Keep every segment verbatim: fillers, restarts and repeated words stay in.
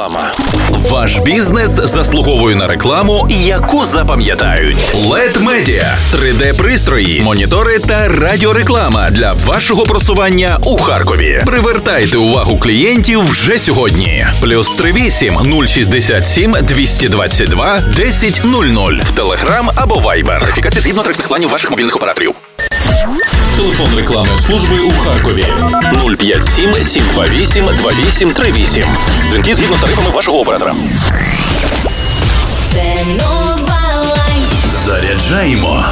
Реклама. Ваш бізнес заслуговує на рекламу, яку запам'ятають. лед Media – три де-пристрої, монітори та радіореклама для вашого просування у Харкові. Привертайте увагу клієнтів вже сьогодні. Плюс три вісім нуль шістдесят сім двісті двадцять два десять нуль нуль в Телеграм або Вайбер. Верифікація згідно тарифних планів ваших мобільних операторів. Телефон рекламної служби у Харкові нуль п'ять сім сім два вісім два вісім три вісім. Дзвінки згідно з тарифами вашого оператора. Це Новалайн. Заряджаємо.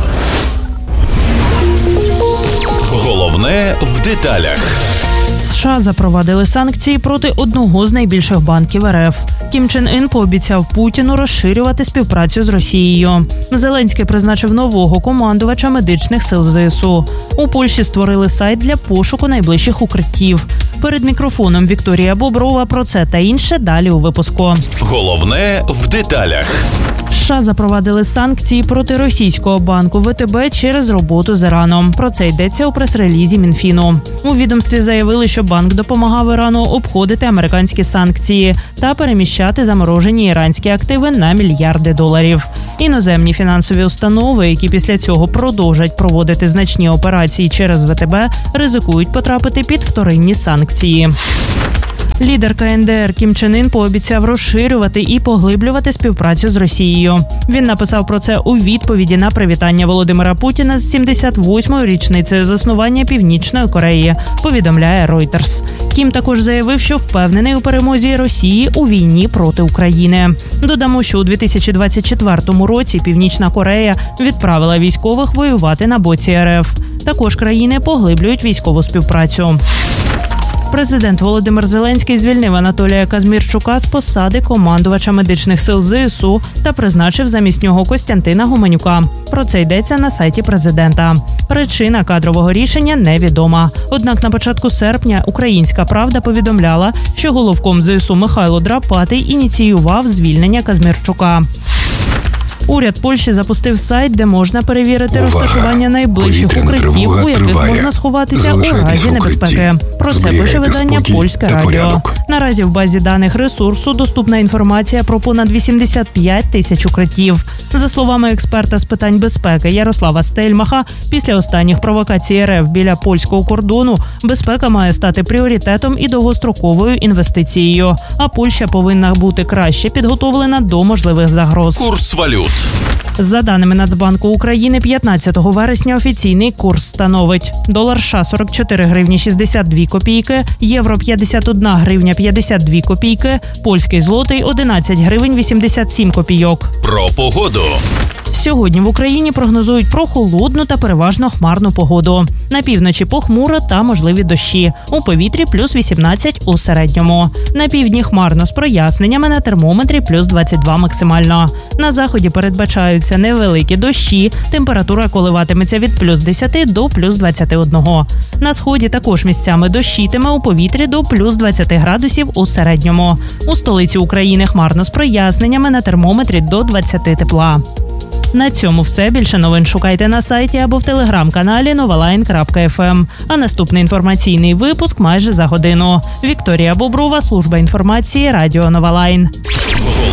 Головне в деталях. США запровадили санкції проти одного з найбільших банків РФ. Кім Чен Ін пообіцяв Путіну розширювати співпрацю з Росією. Зеленський призначив нового командувача медичних сил ЗСУ. У Польщі створили сайт для пошуку найближчих укриттів. Перед мікрофоном Вікторія Боброва про це та інше далі у випуску. Головне в деталях. США запровадили санкції проти російського банку ВТБ через роботу з Іраном. Про це йдеться у прес-релізі Мінфіну. У відомстві заявили, що банк допомагав Ірану обходити американські санкції та переміщати заморожені іранські активи на мільярди доларів. Іноземні фінансові установи, які після цього продовжать проводити значні операції через ВТБ, ризикують потрапити під вторинні санкції. Лідер ка ен де ер Кім Чен Ін пообіцяв розширювати і поглиблювати співпрацю з Росією. Він написав про це у відповіді на привітання Володимира Путіна з сімдесят восьмою річницею заснування Північної Кореї, повідомляє Reuters. Кім також заявив, що впевнений у перемозі Росії у війні проти України. Додамо, що у дві тисячі двадцять четвертому році Північна Корея відправила військових воювати на боці РФ. Також країни поглиблюють військову співпрацю. Президент Володимир Зеленський звільнив Анатолія Казмірчука з посади командувача медичних сил ЗСУ та призначив замість нього Костянтина Гуменюка. Про це йдеться на сайті президента. Причина кадрового рішення невідома. Однак на початку серпня «Українська правда» повідомляла, що головком ЗСУ Михайло Драпатий ініціював звільнення Казмірчука. Уряд Польщі запустив сайт, де можна перевірити Увага! розташування найближчих укриттів, у яких триває. можна сховатися у разі небезпеки. Про це пише видання «Польське радіо». Наразі в базі даних ресурсу доступна інформація про понад вісімдесят п'ять тисяч укриттів. За словами експерта з питань безпеки Ярослава Стельмаха, після останніх провокацій РФ біля польського кордону безпека має стати пріоритетом і довгостроковою інвестицією. А Польща повинна бути краще підготовлена до можливих загроз. Курс валют. За даними Нацбанку України, п'ятнадцятого вересня офіційний курс становить: долар США сорок чотири гривні шістдесят дві копійки, євро п'ятдесят одна гривня п'ятдесят дві копійки, польський злотий одинадцять гривень вісімдесят сім копійок. Про погоду. Сьогодні в Україні прогнозують прохолодну та переважно хмарну погоду. На півночі похмуро та можливі дощі. У повітрі плюс вісімнадцять у середньому. На півдні хмарно з проясненнями, на термометрі плюс двадцять два максимально. На заході передбачаються невеликі дощі. Температура коливатиметься від плюс десяти до плюс двадцяти одного. На сході також місцями дощитиме, у повітрі до плюс двадцяти градусів у середньому. У столиці України хмарно з проясненнями, на термометрі до двадцяти тепла. На цьому все. Більше новин шукайте на сайті або в телеграм-каналі новалайн крапка еф ем. А наступний інформаційний випуск майже за годину. Вікторія Боброва, служба інформації, радіо Новалайн.